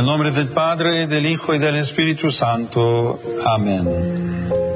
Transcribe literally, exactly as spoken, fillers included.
nombre del Padre, del Hijo y del Espíritu Santo. Amén.